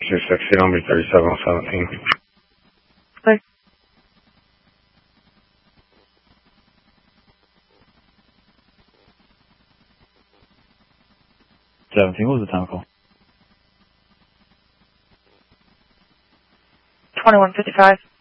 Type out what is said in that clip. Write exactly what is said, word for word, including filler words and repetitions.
two sixty, I'll be thirty-seven seventeen. Clear. seventeen, what was the time call? twenty-one fifty-five.